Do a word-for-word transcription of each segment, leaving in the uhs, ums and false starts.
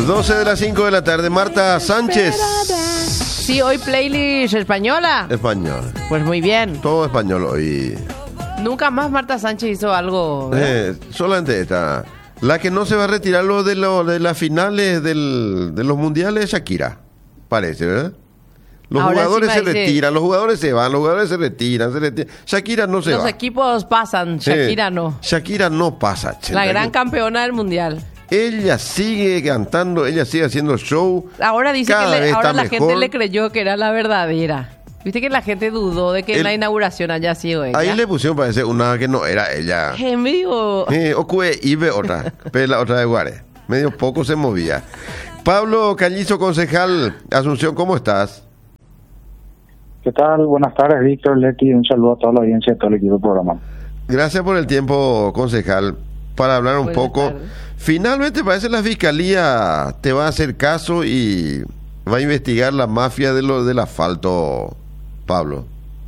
doce de las cinco de la tarde. Marta Sánchez. Sí, hoy playlist española. Español. Pues muy bien. Todo español hoy. Nunca más Marta Sánchez hizo algo. Eh, solamente esta. La que no se va a retirar lo de, lo, de las finales del, de los mundiales es Shakira. Parece, ¿verdad? Los Ahora jugadores sí se me dice- retiran, los jugadores se van, los jugadores se retiran, se retiran. Shakira no se Los va. equipos pasan, Shakira Eh, no. Shakira no pasa. che. La gran campeona del mundial. Ella sigue cantando, ella sigue haciendo show. Ahora dice Cada que le- vez ahora está la gente mejor. le creyó que era la verdadera. Viste que la gente dudó de que en El- la inauguración haya sido ella. Ahí le pusieron, parece, una que no era ella. En vivo. Eh, ocue, ibe otra, pero la otra de Guare. Medio poco se movía. Pablo Callizo, concejal Asunción, ¿cómo estás? ¿Qué tal? Buenas tardes, Víctor, Leti, un saludo a toda la audiencia y a todo el equipo del programa. Gracias por el tiempo, concejal, para hablar un Buenas poco. tardes. Finalmente parece la fiscalía te va a hacer caso y va a investigar la mafia de lo del asfalto, Pablo.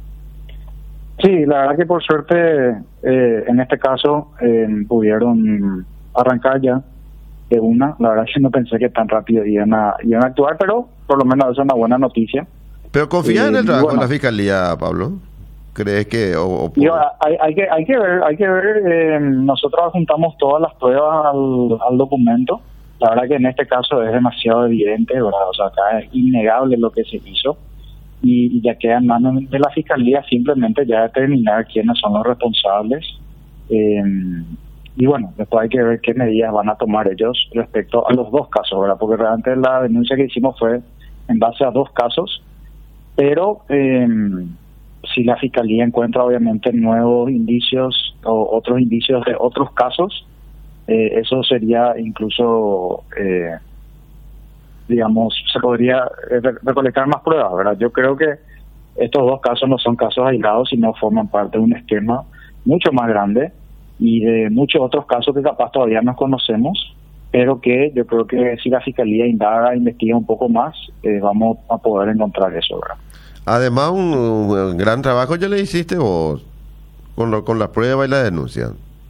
Sí, la verdad que por suerte, eh, en este caso, eh, pudieron arrancar ya de una. La verdad que no pensé que tan rápido iban a, iban a actuar, pero por lo menos eso es una buena noticia. Pero confía Eh, en el trabajo bueno. de la fiscalía, Pablo. ¿Crees que o, o por- Yo, hay, hay que hay que ver, hay que ver. Eh, nosotros juntamos todas las pruebas al, al documento. La verdad que en este caso es demasiado evidente, ¿verdad? O sea, acá es innegable lo que se hizo y, y ya queda en manos de la fiscalía simplemente ya determinar quiénes son los responsables. Eh, y bueno, después hay que ver qué medidas van a tomar ellos respecto a los dos casos, ¿verdad? Porque realmente la denuncia que hicimos fue en base a dos casos, pero eh, si la fiscalía encuentra obviamente nuevos indicios o otros indicios de otros casos, eh, eso sería incluso, eh, digamos, se podría eh, re- recolectar más pruebas, ¿verdad? Yo creo que estos dos casos no son casos aislados, sino forman parte de un esquema mucho más grande y de muchos otros casos que capaz todavía no conocemos, pero que yo creo que si la fiscalía indaga, investiga un poco más, eh, vamos a poder encontrar eso, ¿verdad? Además, un, un gran trabajo ya le hiciste vos con, lo, con la prueba y la denuncia.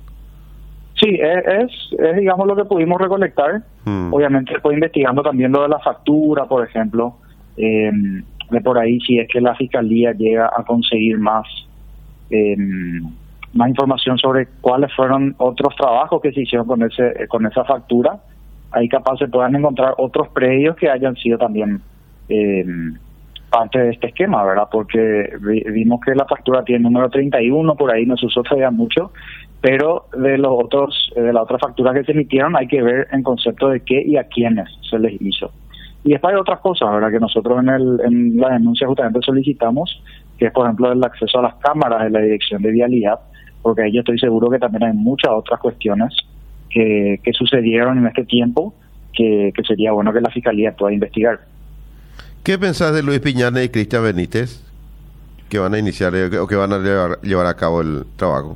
Sí, es, es, es, digamos lo que pudimos recolectar. Mm. Obviamente después investigando también lo de la factura, por ejemplo, eh, de por ahí si es que la fiscalía llega a conseguir más eh, más información sobre cuáles fueron otros trabajos que se hicieron con ese con esa factura, ahí capaz se puedan encontrar otros predios que hayan sido también eh, parte de este esquema, ¿verdad? Porque vi- vimos que la factura tiene número treinta y uno, por ahí no se usó todavía mucho, pero de los otros, eh, de la otra factura que se emitieron hay que ver en concepto de qué y a quiénes se les hizo. Y después hay otras cosas, ¿verdad? Que nosotros en, el, en la denuncia justamente solicitamos, que es por ejemplo el acceso a las cámaras de la Dirección de Vialidad, porque ahí yo estoy seguro que también hay muchas otras cuestiones que, que sucedieron en este tiempo que, que sería bueno que la Fiscalía pueda investigar. ¿Qué pensás de Luis Piñana y Cristian Benítez que van a iniciar eh, o que van a llevar, llevar a cabo el trabajo?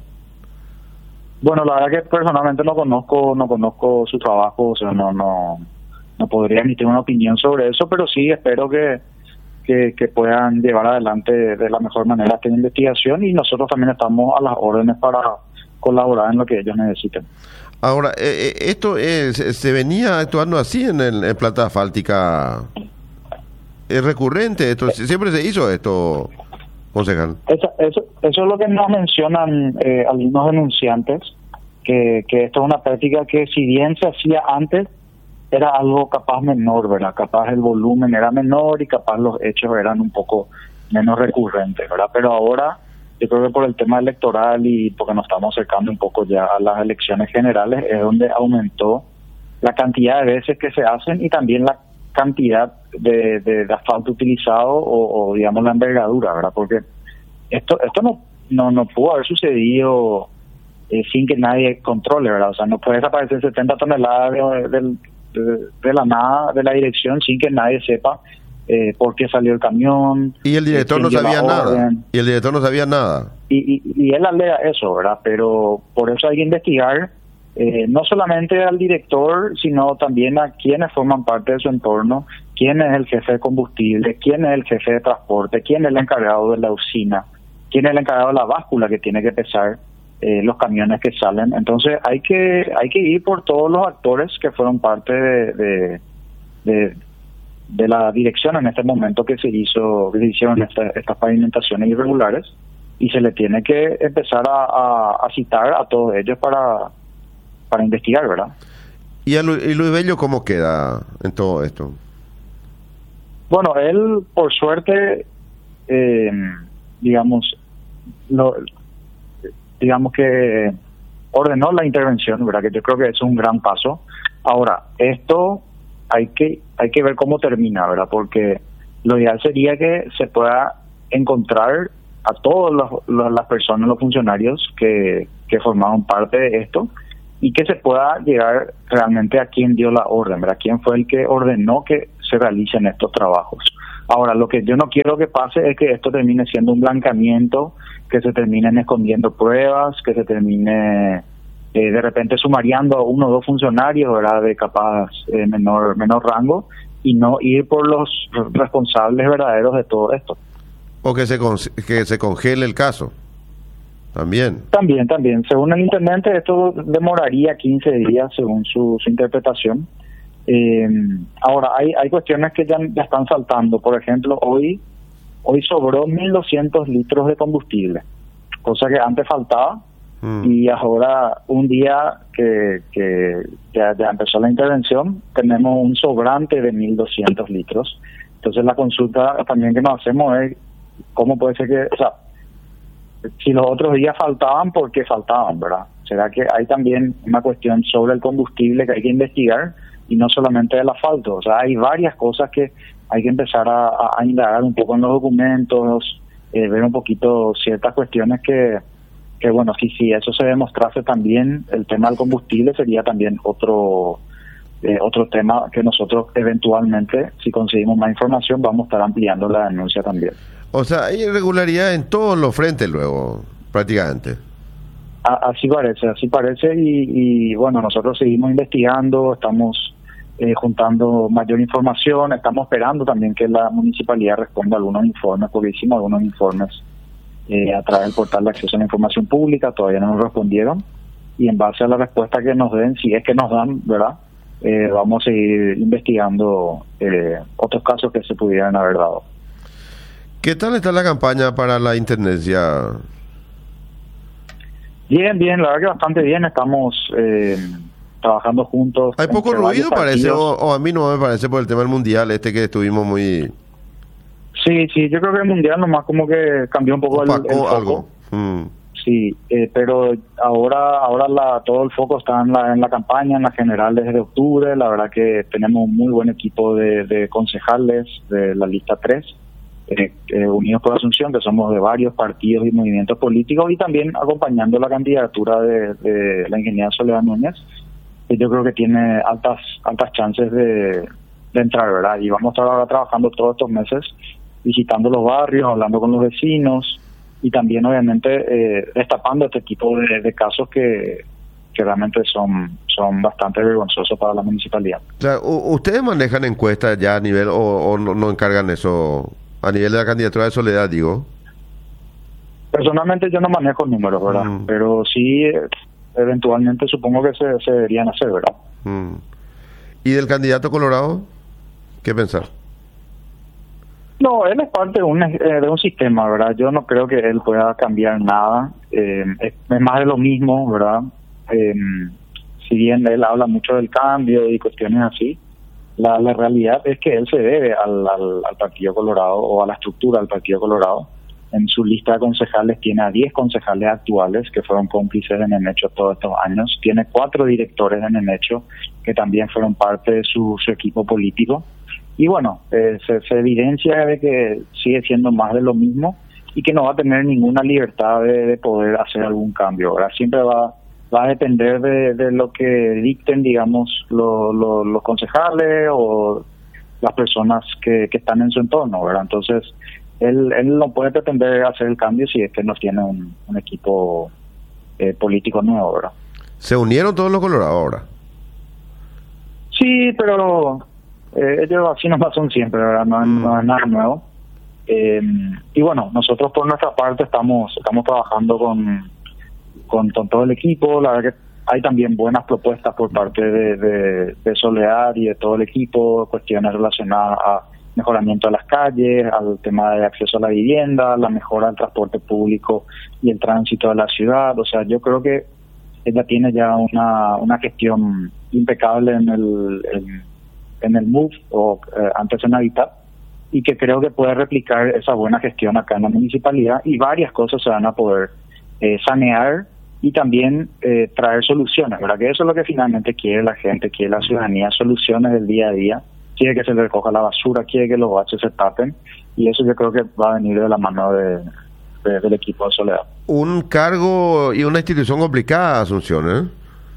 Bueno, la verdad que personalmente no conozco no conozco su trabajo, o sea, no no no podría emitir una opinión sobre eso, pero sí espero que, que, que puedan llevar adelante de la mejor manera esta investigación y nosotros también estamos a las órdenes para colaborar en lo que ellos necesiten. Ahora, eh, eh, esto es, se venía actuando así en, el, en planta asfáltica. Es recurrente, esto siempre se hizo esto, concejal. Eso, eso, eso es lo que nos mencionan eh, algunos denunciantes, que, que esto es una práctica que si bien se hacía antes, era algo capaz menor, ¿verdad? Capaz el volumen era menor y capaz los hechos eran un poco menos recurrentes, ¿verdad? Pero ahora, yo creo que por el tema electoral y porque nos estamos acercando un poco ya a las elecciones generales, es donde aumentó la cantidad de veces que se hacen y también la cantidad de, de, de asfalto utilizado o, o digamos la envergadura, ¿verdad? Porque esto esto no no no pudo haber sucedido eh, sin que nadie controle, ¿verdad? O sea, no puede desaparecer setenta toneladas de, de, de, de la nada de la dirección sin que nadie sepa eh, por qué salió el camión. Y el director quién no lleva sabía nada. orden. Y el director no sabía nada. Y, y, y él alega eso, ¿verdad? Pero por eso hay que investigar eh, no solamente al director, sino también a quienes forman parte de su entorno, quién es el jefe de combustible, quién es el jefe de transporte, quién es el encargado de la usina, quién es el encargado de la báscula que tiene que pesar eh, los camiones que salen. Entonces hay que hay que ir por todos los actores que fueron parte de, de, de, de la dirección en este momento que se hizo, que se hicieron esta, estas pavimentaciones irregulares, y se le tiene que empezar a, a, a citar a todos ellos para, para investigar, ¿verdad? ¿Y, a Lu y Luis Bello cómo queda en todo esto? Bueno, él, por suerte, eh, digamos, lo, digamos que ordenó la intervención, ¿verdad? Que yo creo que eso es un gran paso. Ahora, esto hay que hay que ver cómo termina, ¿verdad? Porque lo ideal sería que se pueda encontrar a todas las personas, los funcionarios que, que formaban parte de esto, y que se pueda llegar realmente a quién dio la orden, ¿verdad? Quién fue el que ordenó que se realicen estos trabajos. Ahora, lo que yo no quiero que pase es que esto termine siendo un blanqueamiento, que se terminen escondiendo pruebas, que se termine eh, de repente sumariando a uno o dos funcionarios, ¿verdad?, de capaz eh, menor menor rango, y no ir por los responsables verdaderos de todo esto. O que se, con que se congele el caso. También. También, también. Según el intendente, esto demoraría quince días según su, su interpretación. Eh, ahora, hay hay cuestiones que ya, ya están saltando. Por ejemplo, hoy hoy sobró mil doscientos litros de combustible, cosa que antes faltaba, mm. y ahora, un día que, que ya, ya empezó la intervención, tenemos un sobrante de mil doscientos litros. Entonces, la consulta también que nos hacemos es cómo puede ser que... O sea, si los otros días faltaban, ¿por qué faltaban, verdad? ¿Será que hay también una cuestión sobre el combustible que hay que investigar y no solamente el asfalto? O sea, hay varias cosas que hay que empezar a, a indagar un poco en los documentos, eh, ver un poquito ciertas cuestiones que, que bueno, si, si eso se demostrase también, el tema del combustible sería también otro eh, otro tema que nosotros eventualmente, si conseguimos más información, vamos a estar ampliando la denuncia también. O sea, hay irregularidad en todos los frentes luego, prácticamente. A, así parece, así parece, y, y bueno, nosotros seguimos investigando, estamos eh, juntando mayor información, estamos esperando también que la municipalidad responda a algunos informes, porque hicimos algunos informes eh, a través del portal de acceso a la información pública, todavía no nos respondieron, y en base a la respuesta que nos den, si es que nos dan, ¿verdad?, eh, vamos a seguir investigando eh, otros casos que se pudieran haber dado. ¿Qué tal está la campaña para la intendencia? Bien, bien, la verdad que bastante bien. Estamos eh, trabajando juntos. Hay poco ruido, parece, o, o a mí no me parece por el tema del mundial, este que estuvimos muy... Sí, sí, yo creo que el mundial nomás como que cambió un poco el, el foco. Algo. Mm. Sí, eh, pero ahora ahora la, todo el foco está en la, en la campaña, en las generales de octubre. La verdad que tenemos un muy buen equipo de, de concejales de la lista tres. Eh, eh, Unidos por Asunción, que somos de varios partidos y movimientos políticos, y también acompañando la candidatura de, de la ingeniera Soledad Núñez, que yo creo que tiene altas altas chances de, de entrar, ¿verdad? Y vamos a estar ahora trabajando todos estos meses, visitando los barrios, hablando con los vecinos, y también obviamente eh, destapando este tipo de, de casos que, que realmente son, son bastante vergonzosos para la municipalidad. O sea, ¿ustedes manejan encuestas ya a nivel, o, o no, no encargan eso a nivel de la candidatura de Soledad, digo? Personalmente yo no manejo números, ¿verdad? Mm. Pero sí, eventualmente supongo que se, se deberían hacer, ¿verdad? Mm. ¿Y del candidato Colorado? ¿Qué pensar? No, él es parte de un, eh, de un sistema, ¿verdad? Yo no creo que él pueda cambiar nada. Eh, es, es más de lo mismo, ¿verdad? Eh, si bien él habla mucho del cambio y cuestiones así, La, la realidad es que él se debe al, al, al Partido Colorado, o a la estructura del Partido Colorado. En su lista de concejales tiene a diez concejales actuales que fueron cómplices de Nenecho todos estos años. Tiene cuatro directores de Nenecho que también fueron parte de su, su equipo político. Y bueno, eh, se, se evidencia de que sigue siendo más de lo mismo y que no va a tener ninguna libertad de, de poder hacer algún cambio. Ahora siempre va va a depender de, de lo que dicten, digamos, lo, lo, los concejales o las personas que, que están en su entorno, ¿verdad? Entonces, él, él no puede pretender hacer el cambio si es que no tiene un, un equipo eh, político nuevo, ¿verdad? ¿Se unieron todos los colorados ahora? Sí, pero eh, ellos así nomás son siempre, ¿verdad? No, mm. no es nada nuevo. Eh, y bueno, nosotros por nuestra parte estamos estamos trabajando con... Con, con todo el equipo. La verdad que hay también buenas propuestas por parte de, de, de Soledad y de todo el equipo, cuestiones relacionadas a mejoramiento de las calles, al tema de acceso a la vivienda, la mejora del transporte público y el tránsito de la ciudad. O sea, yo creo que ella tiene ya una, una gestión impecable en el, en, en el M U V o eh, antes en Habitat, y que creo que puede replicar esa buena gestión acá en la municipalidad, y varias cosas se van a poder eh, sanear y también eh, traer soluciones, ¿verdad? Que eso es lo que finalmente quiere la gente, quiere la ciudadanía, soluciones del día a día, quiere que se le recoja la basura, quiere que los baches se tapen, y eso yo creo que va a venir de la mano de, de, del equipo de Soledad. Un cargo y una institución complicada, Asunción, ¿eh?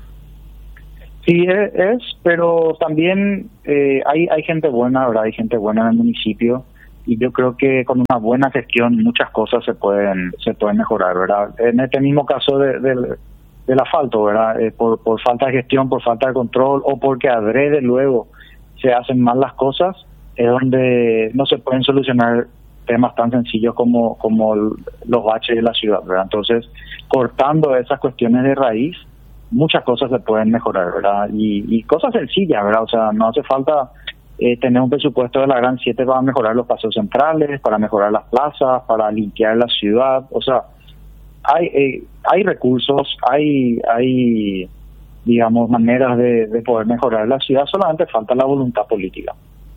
Sí, es, es pero también eh, hay, hay gente buena, ¿verdad? Hay gente buena en el municipio, y yo creo que con una buena gestión muchas cosas se pueden se pueden mejorar, ¿verdad? En este mismo caso de, de, del asfalto, ¿verdad? Eh, por, por falta de gestión, por falta de control, o porque adrede luego se hacen mal las cosas, es donde no se pueden solucionar temas tan sencillos como, como el, los baches de la ciudad, ¿verdad? Entonces, cortando esas cuestiones de raíz, muchas cosas se pueden mejorar, ¿verdad? Y, y cosas sencillas, ¿verdad? O sea, no hace falta eh, tener un presupuesto de la Gran siete para mejorar los paseos centrales, para mejorar las plazas, para limpiar la ciudad. O sea, hay eh, hay recursos, hay hay digamos maneras de, de poder mejorar la ciudad, solamente falta la voluntad política.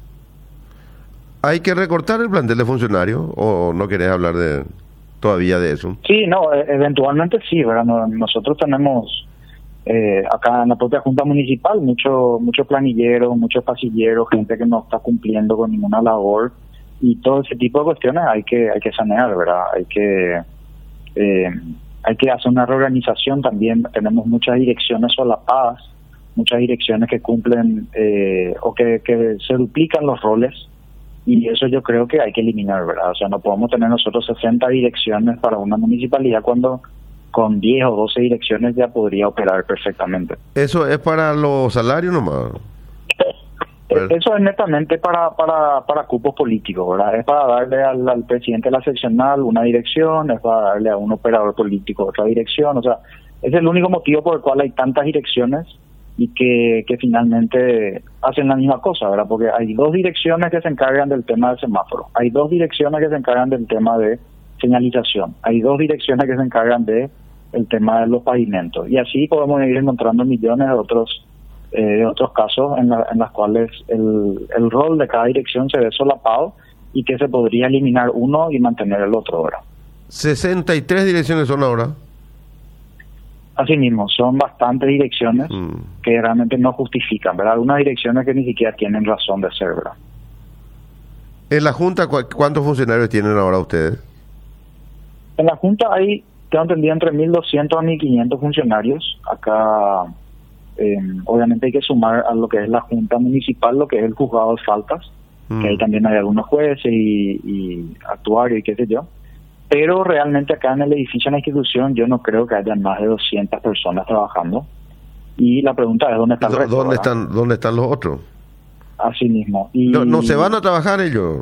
¿Hay que recortar el plantel de funcionarios o no querés hablar de todavía de eso? Sí, no, eventualmente sí, ¿verdad? No, nosotros tenemos eh, acá en la propia Junta Municipal mucho mucho planillero, muchos pasilleros, gente que no está cumpliendo con ninguna labor, y todo ese tipo de cuestiones hay que hay que sanear, ¿verdad? Hay que eh, hay que hacer una reorganización también. Tenemos muchas direcciones solapadas, muchas direcciones que cumplen eh, o que, que se duplican los roles, y eso yo creo que hay que eliminar, ¿verdad? O sea, no podemos tener nosotros sesenta direcciones para una municipalidad cuando con diez o doce direcciones ya podría operar perfectamente. ¿Eso es para los salarios nomás? Pues eso es netamente para para para cupos políticos, ¿verdad? Es para darle al, al presidente de la seccional una dirección, es para darle a un operador político otra dirección. O sea, es el único motivo por el cual hay tantas direcciones y que, que finalmente hacen la misma cosa, ¿verdad? Porque hay dos direcciones que se encargan del tema del semáforo, hay dos direcciones que se encargan del tema de señalización, hay dos direcciones que se encargan de el tema de los pavimentos, y así podemos ir encontrando millones de otros eh, de otros casos en, la, en las cuales el, el rol de cada dirección se ve solapado y que se podría eliminar uno y mantener el otro, ¿verdad? sesenta y tres direcciones son ahora. Así mismo, son bastantes direcciones mm. que realmente no justifican, ¿verdad? Algunas direcciones que ni siquiera tienen razón de ser, ¿verdad? En la Junta, ¿cu- ¿cuántos funcionarios tienen ahora ustedes? En la Junta hay, tengo entendido, entre mil doscientos a mil quinientos funcionarios. Acá, eh, obviamente hay que sumar a lo que es la Junta Municipal, lo que es el juzgado de faltas, mm. que ahí también hay algunos jueces y, y actuarios y qué sé yo. Pero realmente acá en el edificio, en la institución, yo no creo que haya más de doscientas personas trabajando. Y la pregunta es, ¿dónde están los otros? ¿Dónde están, ¿Dónde están los otros? Así mismo. Y no, ¿No se van a trabajar ellos?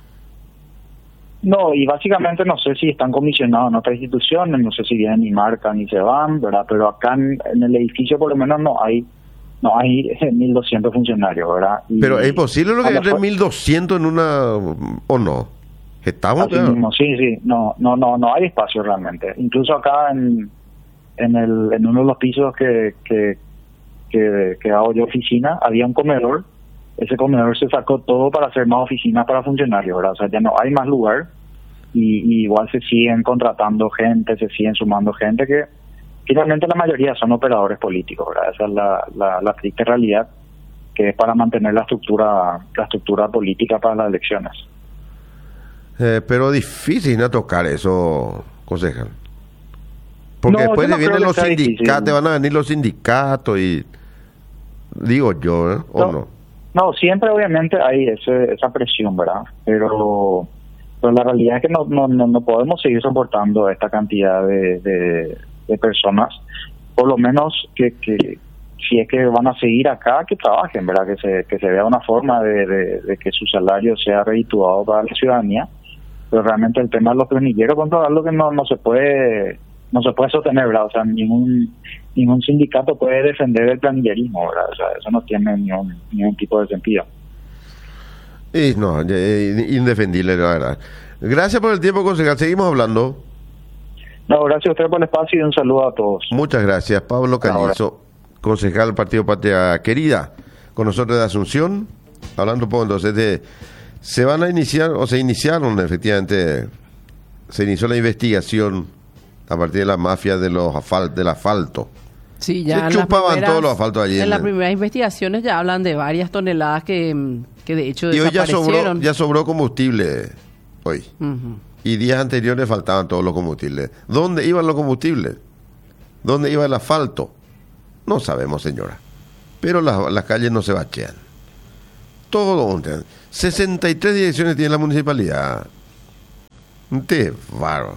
No, y básicamente no sé si están comisionados en otras instituciones, no sé si vienen y marcan y se van, ¿verdad? Pero acá en, en el edificio por lo menos no hay no hay mil doscientos funcionarios, ¿verdad? Y pero es posible lo que entre mil doscientos en una o no. Estamos así mismo, sí, sí, no, no, no, no hay espacio realmente. Incluso acá en en el en uno de los pisos que que que, que hago yo oficina había un comedor. Ese comedor se sacó todo para hacer más oficinas para funcionarios, ¿verdad? O sea, ya no hay más lugar, y, y igual se siguen contratando gente, se siguen sumando gente que finalmente la mayoría son operadores políticos, ¿verdad? Esa es la, la, la triste realidad, que es para mantener la estructura la estructura política para las elecciones. Eh, pero difícil no tocar eso, concejal. Porque no, después no vienen los sindicatos, te van a venir los sindicatos y digo yo, ¿eh? ¿O no? no? No, siempre obviamente hay ese, esa presión, ¿verdad? Pero, pero la realidad es que no, no, no, no podemos seguir soportando esta cantidad de, de, de personas. Por lo menos que, que si es que van a seguir acá, que trabajen, ¿verdad? Que se, que se vea una forma de, de, de que su salario sea redituado para la ciudadanía. Pero realmente el tema de los planilleros, controlar lo que no, no se puede no se puede sostener, ¿verdad? O sea, ningún ningún sindicato puede defender el planillerismo, ¿verdad? O sea, eso no tiene ningún, ningún tipo de sentido. Y no, eh, indefendible, la verdad. Gracias por el tiempo, concejal. Seguimos hablando. No, gracias a usted por el espacio y un saludo a todos. Muchas gracias. Pablo Canizo, concejal del Partido Patria Querida, con nosotros de Asunción, hablando un poco entonces de... Se van a iniciar, o se iniciaron efectivamente, se inició la investigación a partir de la mafia de los asfal- del asfalto. Sí, ya se chupaban todos los asfaltos allí. En en las el... primeras investigaciones ya hablan de varias toneladas que, que de hecho y hoy ya desaparecieron. sobró, ya sobró combustible hoy. Uh-huh. Y días anteriores faltaban todos los combustibles. ¿Dónde iban los combustibles? ¿Dónde iba el asfalto? No sabemos, señora. Pero las, las calles no se bachean. Todo. sesenta y tres direcciones tiene la municipalidad. ¡Qué bárbaro!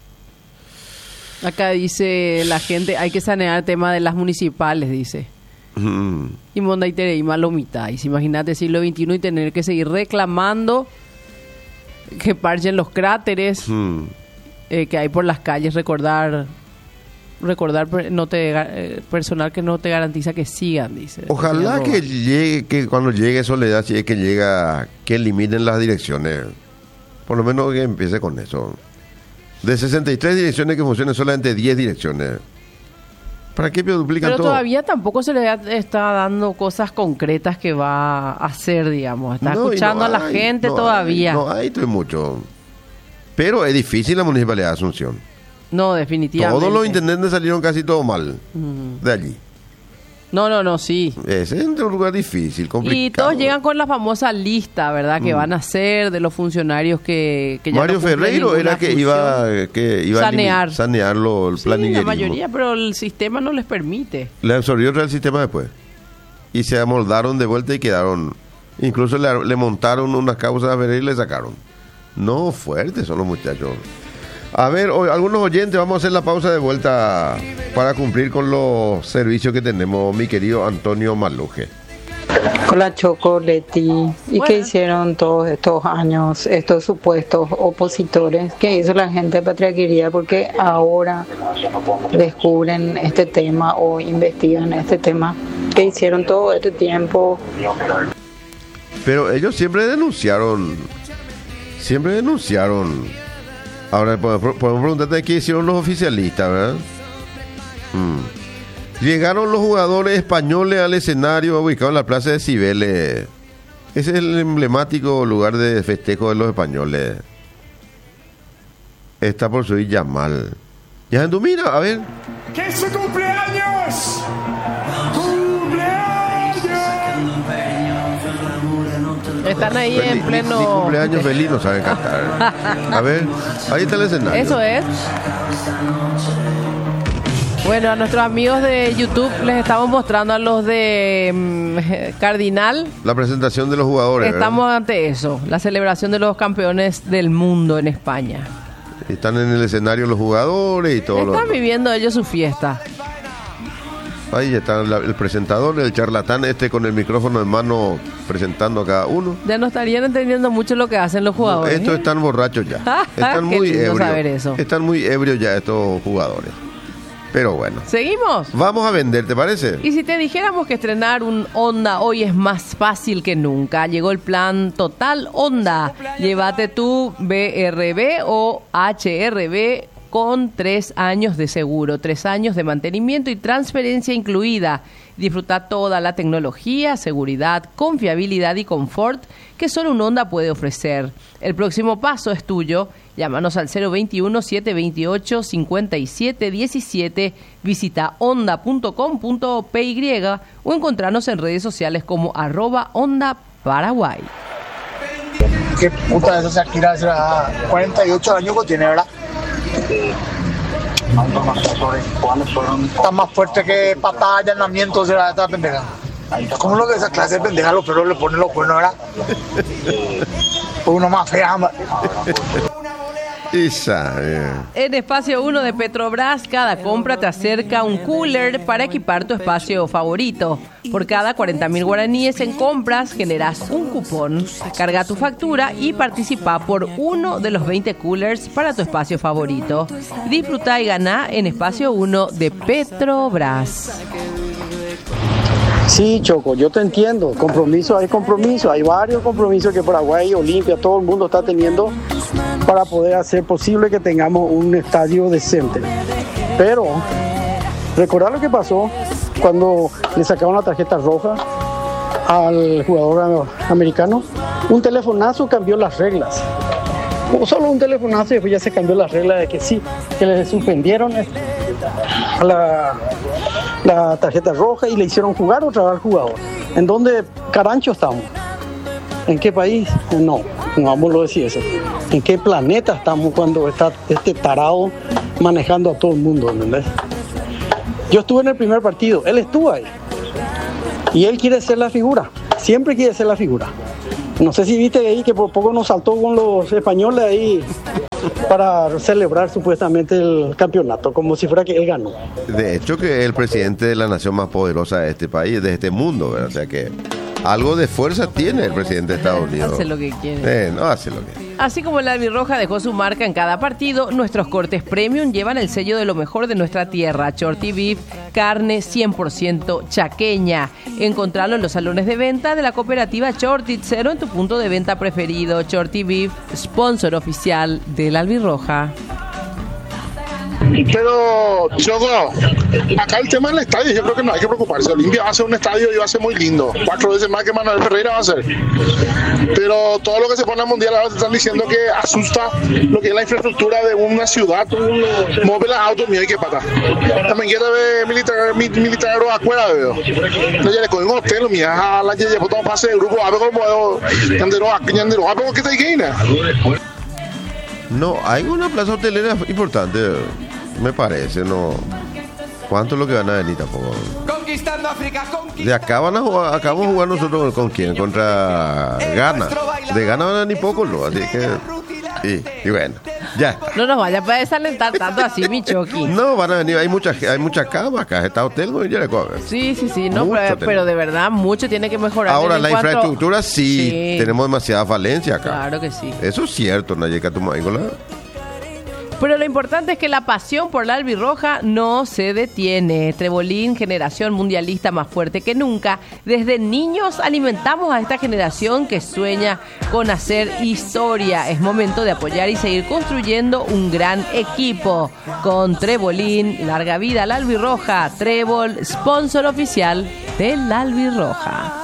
Acá dice la gente, hay que sanear el tema de las municipales, dice. Mm. Y Monda y Tereima lo mitad. Y si imagínate siglo veintiuno y tener que seguir reclamando que parchen los cráteres Mm. eh, que hay por las calles, recordar recordar no te eh, personal que no te garantiza que sigan, dice. Ojalá que llegue, que cuando llegue Soledad, si es que llega, que eliminen las direcciones. Por lo menos que empiece con eso. De sesenta y tres direcciones que funcionen solamente diez direcciones. ¿Para qué duplican Pero todo? todavía tampoco se le está dando cosas concretas que va a hacer, digamos. Está No, escuchando no a la hay, gente no todavía. Hay, no hay estoy mucho. Pero es difícil la municipalidad de Asunción. No, definitivamente. Todos los intendentes salieron casi todo mal Mm. de allí. No, no, no, sí. Ese es un lugar difícil, complicado. Y todos llegan con la famosa lista, ¿verdad? Que Mm. van a hacer de los funcionarios que, que ya Mario no cumplen Ferreiro ninguna era que función. iba, que iba Sanear. a elimi- sanearlo, el Sí, planillerismo. la mayoría, pero el sistema no les permite. Le absorbió el sistema después. Y se amoldaron de vuelta y quedaron. Incluso le, le montaron unas causas a Ferreiro y le sacaron. No, fuertes son los muchachos. A ver, hoy, algunos oyentes, vamos a hacer la pausa de vuelta para cumplir con los servicios que tenemos, mi querido Antonio Maluje. Hola Choco, Leti. ¿Y Bueno. qué hicieron todos estos años, estos supuestos opositores? ¿Qué hizo la gente de Patria Querida? Porque ahora descubren este tema o investigan este tema. ¿Qué hicieron todo este tiempo? Pero ellos siempre denunciaron, siempre denunciaron. Ahora podemos preguntarte qué hicieron los oficialistas, ¿verdad? Mm. Llegaron los jugadores españoles al escenario ubicado en la plaza de Cibeles. Ese es el emblemático lugar de festejo de los españoles. Está por subir Yamal. Ya mira, a ver. ¡Que es su cumpleaños! Están ahí Feliz- en Ni pleno... cumpleaños feliz no saben cantar. A ver, ahí está el escenario. Eso es. Bueno, a nuestros amigos de YouTube les estamos mostrando a los de mm, Cardinal. La presentación de los jugadores. ¿verdad? Estamos ante eso, la celebración de los campeones del mundo en España. Están en el escenario los jugadores y todo. Están lo... viviendo ellos su fiesta. Ahí está la- el presentador, el charlatán este con el micrófono en mano presentando a cada uno. Ya no estarían entendiendo mucho lo que hacen los jugadores. Estos ¿eh? están borrachos ya. Están Qué muy lindo ebrios. saber eso. Están muy ebrios ya estos jugadores. Pero bueno, ¿Seguimos? vamos a vender, ¿te parece? Y si te dijéramos que estrenar un Honda hoy es más fácil que nunca, llegó el plan Total Honda. Llévate tu B R B o H R B con tres años de seguro, tres años de mantenimiento y transferencia incluida. Disfruta toda la tecnología, seguridad, confiabilidad y confort que solo un Honda puede ofrecer. El próximo paso es tuyo. Llámanos al cero veintiuno, setecientos veintiocho, cincuenta y siete diecisiete, visita honda punto com punto p y o encontrarnos en redes sociales como arroba Honda Paraguay. Qué puta esa Shakira, será cuarenta y ocho años que tiene, ¿verdad? Está más fuerte que patada de allanamiento, será esta pendeja. ¿Cómo lo que esa clase de pendeja los perros le ponen los cuernos, verdad? Uno más fea. Isa, eh. En Espacio uno de Petrobras, cada compra te acerca un cooler para equipar tu espacio favorito. Por cada cuarenta mil guaraníes en compras, generas un cupón. Carga tu factura y participa por uno de los veinte coolers para tu espacio favorito. Disfruta y gana en Espacio uno de Petrobras. Sí, Choco, yo te entiendo. Compromiso, hay compromiso. Hay varios compromisos que Paraguay, Olimpia, todo el mundo está teniendo para poder hacer posible que tengamos un estadio decente. Pero, recordar lo que pasó cuando le sacaron la tarjeta roja al jugador americano. Un telefonazo cambió las reglas. O solo un telefonazo y después ya se cambió las reglas de que sí, que le suspendieron la, la tarjeta roja y le hicieron jugar otra vez al jugador. ¿En dónde carancho estamos? ¿En qué país? No, no vamos a decir eso. ¿En qué planeta estamos cuando está este tarado manejando a todo el mundo? ¿Entendés? Yo estuve en el primer partido, él estuvo ahí. Y él quiere ser la figura, siempre quiere ser la figura. No sé si viste ahí que por poco nos saltó con los españoles ahí para celebrar supuestamente el campeonato, como si fuera que él ganó. De hecho, que es el presidente de la nación más poderosa de este país, de este mundo, ¿verdad? O sea que algo de fuerza tiene el presidente de Estados Unidos. Hace lo que quiere. Eh, no hace lo que quiere. Así como el albirroja dejó su marca en cada partido, nuestros cortes premium llevan el sello de lo mejor de nuestra tierra. Shorty Beef, carne cien por ciento chaqueña. Encontralo en los salones de venta de la cooperativa Shorty Cero en tu punto de venta preferido. Shorty Beef, sponsor oficial del albirroja. Pero, Choco, acá el tema del estadio, yo creo que no hay que preocuparse. Olimpia va a ser un estadio y va a ser muy lindo. Cuatro veces más que Manuel Ferreira va a ser. Pero todo lo que se pone al mundial ahora te están diciendo que asusta lo que es la infraestructura de una ciudad. Mueve las autos, mira, y qué pata. También quiere ver militar, militar afuera, veo. No, ya le cogen un hotel, mira, a la que llevo todo pase de grupo, a ver cómo Ñandero, Ñandero, a ver qué te queda. No, hay una plaza hotelera importante, me parece, no. ¿Cuánto es lo que van a venir tampoco? Conquistando África, conquistando. De acá van a jugar, acá vamos a jugar nosotros con quién, contra Ghana. De Ghana van a venir pocos, ¿no? Así que. Y, y bueno, ya. No nos vaya a desalentar tanto así, mi Choqui. No, van a venir, hay muchas hay muchas camas acá, está hotel, ¿no? Ya le coge. Sí, sí, sí, no, pero, pero de verdad mucho tiene que mejorar. Ahora, la cuanto... infraestructura sí, sí, tenemos demasiada falencia acá. Claro que sí. Eso es cierto, Nayeka Tumaígola. Pero lo importante es que la pasión por la albirroja no se detiene. Trebolín, generación mundialista más fuerte que nunca. Desde niños alimentamos a esta generación que sueña con hacer historia. Es momento de apoyar y seguir construyendo un gran equipo. Con Trebolín, larga vida a la albirroja. Trébol, sponsor oficial de la albirroja.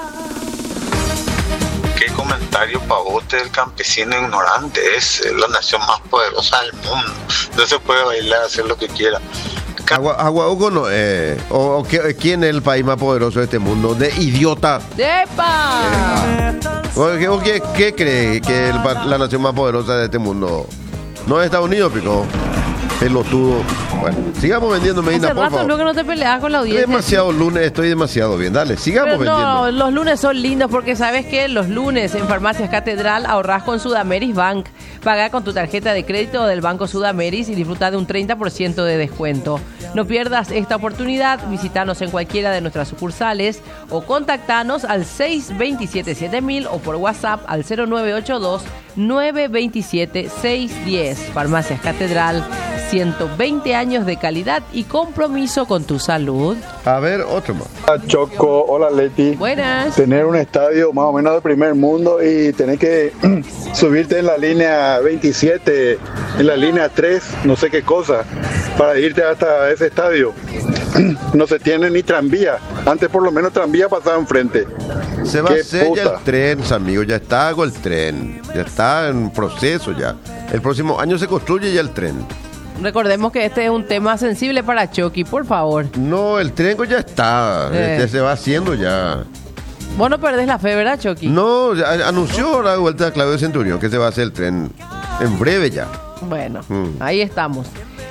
Qué comentario pavote del campesino ignorante. Es la nación más poderosa del mundo. No se puede bailar, hacer lo que quiera. Agua, Aguauco no, eh, o, o ¿quién es el país más poderoso de este mundo? De idiota. ¡Epa! ¿Qué, qué, qué cree que es la nación más poderosa de este mundo? No es Estados Unidos, pico. Pelotudo. Bueno, sigamos vendiendo, Medina, por favor. Hace rato que no te peleas con la audiencia. Demasiado lunes, estoy demasiado bien. Dale, sigamos Pero vendiendo. No, los lunes son lindos porque sabes que los lunes en Farmacias Catedral ahorras con Sudameris Bank. Paga con tu tarjeta de crédito del Banco Sudameris y disfruta de un treinta por ciento de descuento. No pierdas esta oportunidad. Visítanos en cualquiera de nuestras sucursales o contactanos al seis dos siete siete mil o por WhatsApp al cero nueve ocho dos nueve dos siete seis uno cero. Farmacias Catedral, ciento veinte años de calidad y compromiso con tu salud. A ver, otro más. Hola Choco, hola Leti. Buenas. Tener un estadio más o menos de primer mundo y tener que subirte en la línea veintisiete, en la línea tres, no sé qué cosa, para irte hasta ese estadio. No se tiene ni tranvía. Antes por lo menos tranvía pasaba enfrente. Se va a hacer ya el tren, amigos. Ya está hago el tren. Ya está en proceso ya. El próximo año se construye ya el tren. Recordemos que este es un tema sensible para Chucky, por favor. No, el tren ya está. Eh. Este se va haciendo ya. Vos no perdés la fe, ¿verdad, Chucky? No, ya anunció la vuelta de Claudio Centurión que se va a hacer el tren en breve ya. Bueno, Mm. ahí estamos.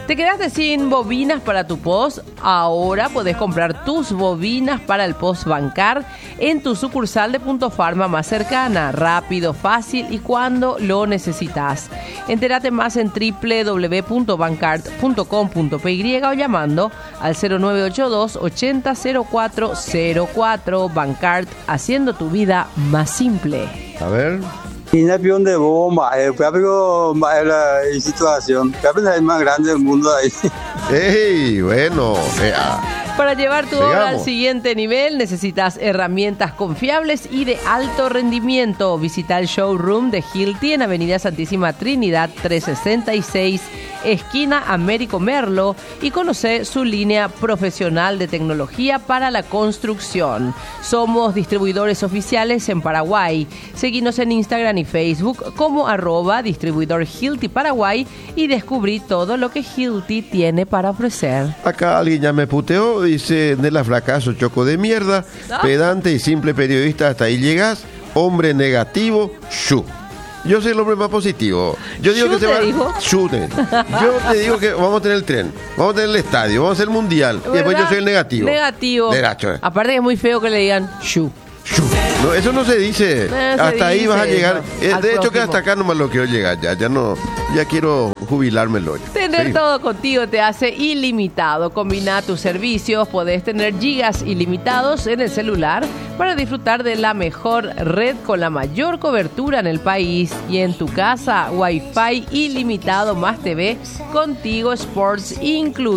¿Te quedaste sin bobinas para tu post? Ahora podés comprar tus bobinas para el post Bancar en tu sucursal de Punto Pharma más cercana. Rápido, fácil y cuando lo necesitas. Entérate más en doble u doble u doble u punto bancard punto com punto pe y o llamando al cero nueve ocho dos ochenta cero cuatro cero cuatro. Bancard, haciendo tu vida más simple. A ver. Inapión de bomba, eh, pero la situación, es más grande del mundo ahí. ¡Ey! Bueno, vea. Para llevar tu Sigamos. obra al siguiente nivel necesitas herramientas confiables y de alto rendimiento. Visita el showroom de Hilti en Avenida Santísima Trinidad trescientos sesenta y seis, esquina Américo Merlo, y conoce su línea profesional de tecnología para la construcción. Somos distribuidores oficiales en Paraguay. Seguinos en Instagram y Facebook como arroba distribuidor Hilti Paraguay y descubrí todo lo que Hilti tiene para ofrecer. Acá alguien ya me puteó, dice Nela Fracaso, choco de mierda, ¿No? pedante y simple periodista, hasta ahí llegas, hombre negativo, shu. Yo soy el hombre más positivo. Yo digo ¿Shu que se te va. dijo? Shu te- Yo te digo que vamos a tener el tren, vamos a tener el estadio, vamos a hacer el mundial. Y después yo ¿Verdad? soy el negativo. Negativo. Derecho. Aparte que es muy feo que le digan shu. Shu. No, eso no se dice. No se hasta ahí dice vas a llegar. eso. Eh, Al de hecho que prójimo. hasta acá nomás lo quiero llegar. Ya, ya no, ya quiero jubilármelo. Tener Sí. todo contigo te hace ilimitado. Combina tus servicios, podés tener gigas ilimitados en el celular para disfrutar de la mejor red con la mayor cobertura en el país. Y en tu casa, Wi-Fi ilimitado más T V, Contigo Sports incluido.